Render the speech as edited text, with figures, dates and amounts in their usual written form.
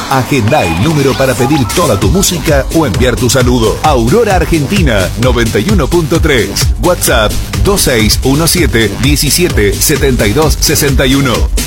Agenda el número para pedir toda tu música o enviar tu saludo. Aurora Argentina 91.3. WhatsApp 2617 17 72 61.